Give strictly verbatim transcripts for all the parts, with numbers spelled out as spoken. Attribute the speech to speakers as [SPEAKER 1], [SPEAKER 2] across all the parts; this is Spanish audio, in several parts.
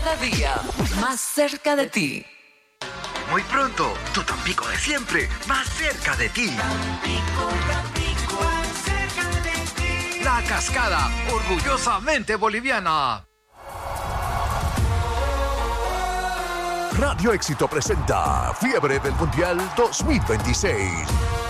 [SPEAKER 1] Cada día más cerca de ti.
[SPEAKER 2] Muy pronto, tu Tampico de siempre, más cerca de ti.
[SPEAKER 3] Tampico, Tampico, más cerca de ti.
[SPEAKER 2] La Cascada, orgullosamente boliviana.
[SPEAKER 4] Radio Éxito presenta Fiebre del Mundial dos mil veintiséis.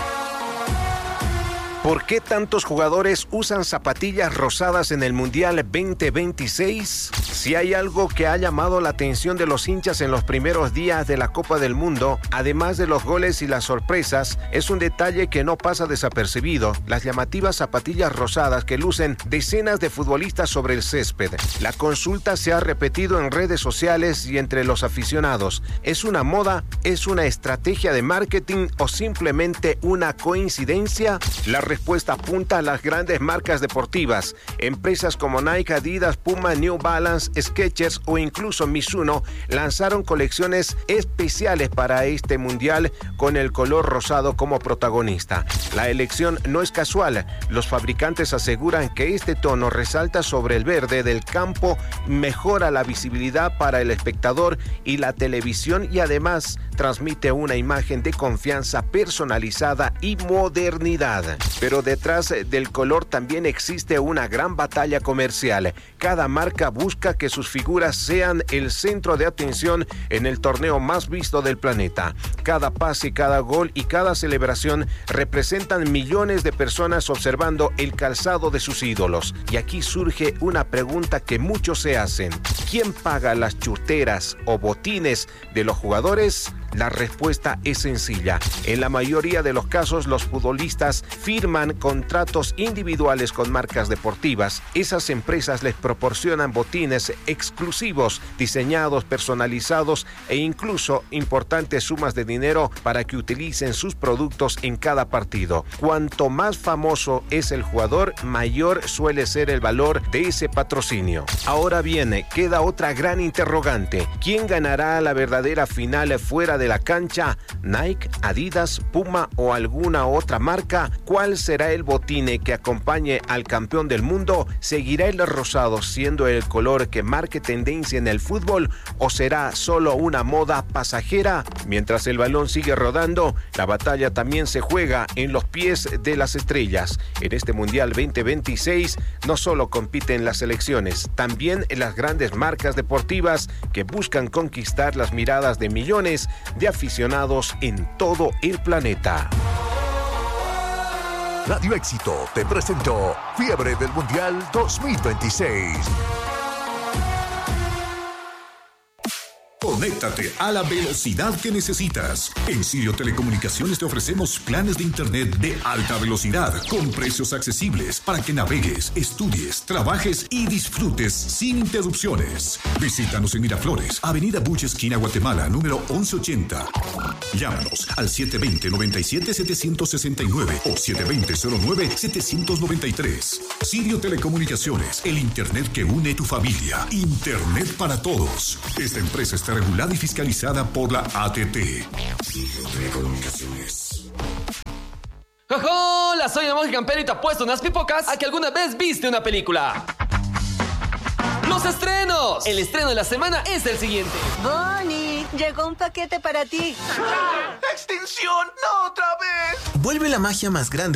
[SPEAKER 5] ¿Por qué tantos jugadores usan zapatillas rosadas en el Mundial veinte veintiséis? Si hay algo que ha llamado la atención de los hinchas en los primeros días de la Copa del Mundo, además de los goles y las sorpresas, es un detalle que no pasa desapercibido: las llamativas zapatillas rosadas que lucen decenas de futbolistas sobre el césped. La consulta se ha repetido en redes sociales y entre los aficionados. ¿Es una moda? ¿Es una estrategia de marketing o simplemente una coincidencia? La respuesta apunta a las grandes marcas deportivas. Empresas como Nike, Adidas, Puma, New Balance, Skechers o incluso Mizuno lanzaron colecciones especiales para este mundial con el color rosado como protagonista. La elección no es casual. Los fabricantes aseguran que este tono resalta sobre el verde del campo, mejora la visibilidad para el espectador y la televisión y además transmite una imagen de confianza personalizada y modernidad. Pero detrás del color también existe una gran batalla comercial. Cada marca busca que sus figuras sean el centro de atención en el torneo más visto del planeta. Cada pase, cada gol y cada celebración representan millones de personas observando el calzado de sus ídolos. Y aquí surge una pregunta que muchos se hacen: ¿quién paga las chuteras o botines de los jugadores? La respuesta es sencilla. En la mayoría de los casos, los futbolistas firman contratos individuales con marcas deportivas. Esas empresas les proporcionan botines exclusivos, diseñados, personalizados e incluso importantes sumas de dinero para que utilicen sus productos en cada partido. Cuanto más famoso es el jugador, mayor suele ser el valor de ese patrocinio. Ahora bien, queda otra gran interrogante: ¿quién ganará la verdadera final fuera de de la cancha? ¿Nike, Adidas, Puma o alguna otra marca? ¿Cuál será el botine que acompañe al campeón del mundo? ¿Seguirá el rosado siendo el color que marque tendencia en el fútbol o será solo una moda pasajera? Mientras el balón sigue rodando, la batalla también se juega en los pies de las estrellas. En este Mundial veinte veintiséis no solo compiten las selecciones, también las grandes marcas deportivas que buscan conquistar las miradas de millones de aficionados en todo el planeta.
[SPEAKER 4] Radio Éxito te presentó Fiebre del Mundial dos mil veintiséis.
[SPEAKER 6] Conéctate a la velocidad que necesitas. En Sirio Telecomunicaciones te ofrecemos planes de internet de alta velocidad con precios accesibles para que navegues, estudies, trabajes y disfrutes sin interrupciones. Visítanos en Miraflores, Avenida Buche, esquina Guatemala, número once ochenta. Llámanos al siete dos cero, nueve siete, siete seis nueve o siete dos cero, cero nueve, siete nueve tres. Sirio Telecomunicaciones, el internet que une tu familia. Internet para todos. Esta empresa está regulada y fiscalizada por la A T T. Telecomunicaciones.
[SPEAKER 7] ¡Hola! Soy el Monje Campero y te apuesto unas pipocas a que alguna vez viste una película. ¡Los estrenos! El estreno de la semana es el siguiente.
[SPEAKER 8] Bonnie, llegó un paquete para ti.
[SPEAKER 3] ¡Extinción! ¡No otra vez!
[SPEAKER 9] Vuelve la magia más grande